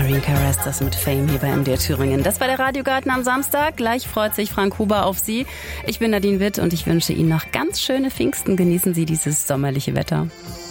Marine Caress, das mit Fame hier bei MDR Thüringen. Das war der Radiogarten am Samstag. Gleich freut sich Frank Huber auf Sie. Ich bin Nadine Witt und ich wünsche Ihnen noch ganz schöne Pfingsten. Genießen Sie dieses sommerliche Wetter.